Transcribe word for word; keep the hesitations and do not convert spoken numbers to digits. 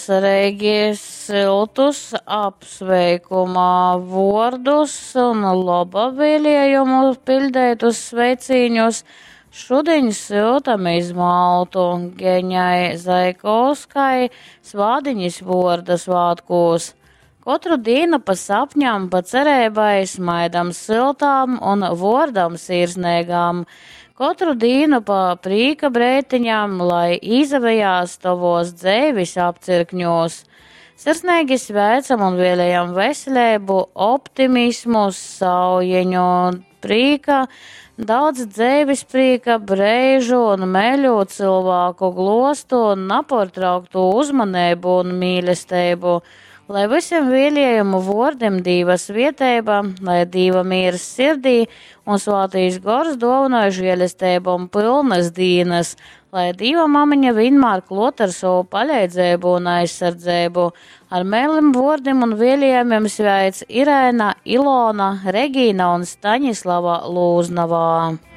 Regis siltus apsveikuma vordus un labvēlējumu pildētus sveiciņus. Šodien siltam izmaltu Geņai Zaikovskai svādiņas vorda svātkos. Katru dienu pa sapņām, pa cerēbai smaidam siltām un vordam sirsnēgām. Katru dienu pa prīka breitiņām, lai izavējās tavos dzēvis apcirkņos. Sirsnēgi sveicam un vēlējam veselību, optimismu, saujeņu, prīka, daudz dzēvis prīka, breižu un meļu cilvēku glostu un nepārtrauktu uzmanību un mīlestību, lai visiem vēlējumu vordiem Dīvas vietēba, lai Dīva mīras sirdī un svātīs gors dovanoja žēlistību un pilnas dīnas, lai Dīva mamiņa vienmēr klot ar savu palīdzību un aizsardzību. Ar mēlim vordiem un vēlējumiem sveic Irēna, Ilona, Regīna un Staņislava Lūznavā.